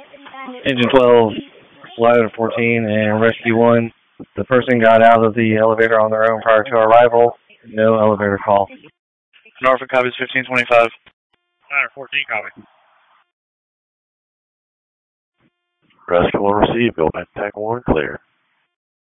Engine 12, Ladder 14, and Rescue 1. The person got out of the elevator on their own prior to arrival. No elevator call. Norfolk copies 1525. Ladder 14 copy. Rescue 1 received. Go back to TAC 1, clear.